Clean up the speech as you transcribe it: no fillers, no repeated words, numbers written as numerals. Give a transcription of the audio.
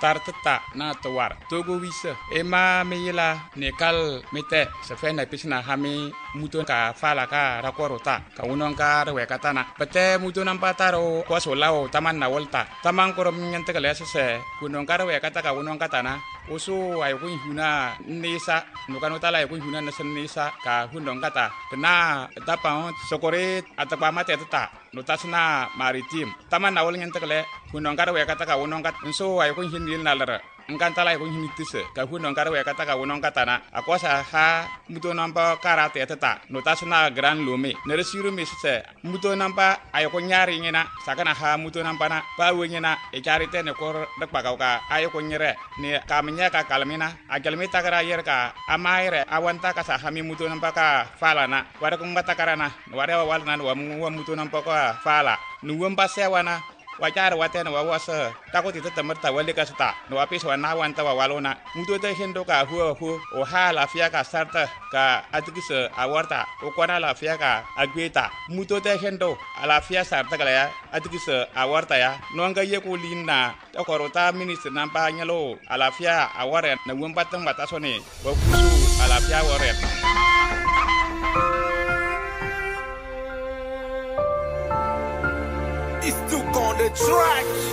tartata na tawar togo wisa ema meyila nekal mete sefena pisna hami muton ka fala ka rakorota ka unon ka rewekatana pete muton ampataro kwasolao taman na volta taman korom nyante kale sese kunon ka rewekata ka unon katana usu ay kun huna nisa nukano tala ay kun huna nasen nisa ka hundong kata kena tapang sokore atapa mate tata notasna maritim taman na wol nyante kale hundong ka rewekata ka unon kat so ay kun hinil nalara engkantala ay kun hinitise ka hundong ka rewekata ka unon katana akwasa ha muton nampa karate tata notasna gran lome neresiru misse muton nampa ay kun nyari ngena sakana ha muton nampa na pa wenyena e charite ne kor dakpakau ka ay kun nyere ne kamnya ka kalmina agalmita kara yer ka amaire awanta ka sa hami muton nampa ka fala na wara kun matakarana wara walna wa muton nampa ka fala nuwam pasewana wajar watena wawasa takoti temerta wale ka sta no apis wana wanta walona muto te hendo ka hu o hala fia ka sarta ka atikise awarta o kwana la fia ka agweta muto te hendo ala fia sarta kala ya atikise awarta ya no anga ye ko linna to korota minister nampa nyalo ala fia aware na wumpa tang batasone wa kusu ala fia aware It's too on the track.